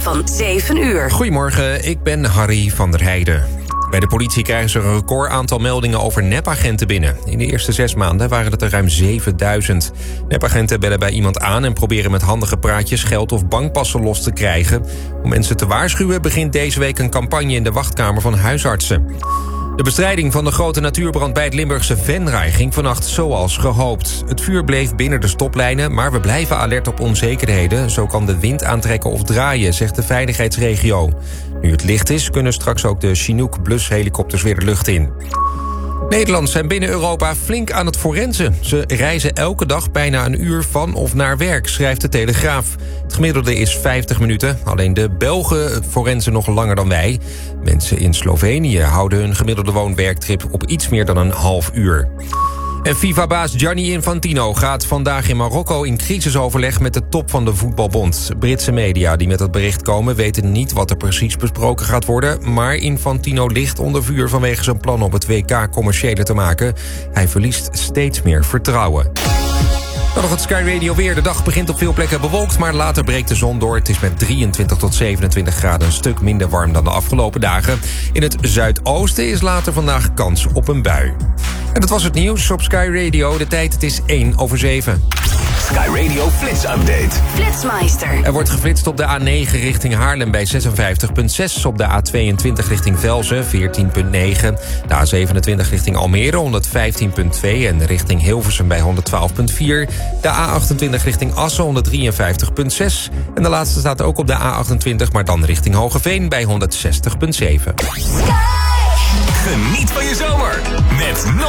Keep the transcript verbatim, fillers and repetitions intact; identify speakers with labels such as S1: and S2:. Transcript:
S1: van zeven uur.
S2: Goedemorgen, ik ben Harry van der Heijden. Bij de politie krijgen ze een record aantal meldingen over nepagenten binnen. In de eerste zes maanden waren het er ruim zevenduizend. Nepagenten bellen bij iemand aan en proberen met handige praatjes geld of bankpassen los te krijgen. Om mensen te waarschuwen begint deze week een campagne in de wachtkamer van huisartsen. De bestrijding van de grote natuurbrand bij het Limburgse Venray ging vannacht zoals gehoopt. Het vuur bleef binnen de stoplijnen, maar we blijven alert op onzekerheden. Zo kan de wind aantrekken of draaien, zegt de veiligheidsregio. Nu het licht is, kunnen straks ook de Chinook blushelikopters weer de lucht in. Nederlanders zijn binnen Europa flink aan het forensen. Ze reizen elke dag bijna een uur van of naar werk, schrijft de Telegraaf. Het gemiddelde is vijftig minuten. Alleen de Belgen forensen nog langer dan wij. Mensen in Slovenië houden hun gemiddelde woon-werktrip op iets meer dan een half uur. En FIFA-baas Gianni Infantino gaat vandaag in Marokko in crisisoverleg met de top van de voetbalbond. Britse media die met het bericht komen weten niet wat er precies besproken gaat worden, maar Infantino ligt onder vuur vanwege zijn plan om het W K commerciëler te maken. Hij verliest steeds meer vertrouwen. Dan nog het Sky Radio weer. De dag begint op veel plekken bewolkt, maar later breekt de zon door. Het is met drieëntwintig tot zevenentwintig graden een stuk minder warm dan de afgelopen dagen. In het zuidoosten is later vandaag kans op een bui. En dat was het nieuws op Sky Radio. De tijd, het is één over zeven.
S3: Sky Radio Flits Update.
S1: Flitsmeister.
S2: Er wordt geflitst op de A negen richting Haarlem bij zesenvijftig komma zes. Op de A tweeëntwintig richting Velzen veertien komma negen. De A zevenentwintig richting Almere honderdvijftien komma twee. En richting Hilversum bij honderdtwaalf komma vier. De A achtentwintig richting Assen honderddrieënvijftig komma zes. En de laatste staat ook op de A achtentwintig, maar dan richting Hogeveen bij honderdzestig komma zeven.
S3: Geniet van je zomer met Noord.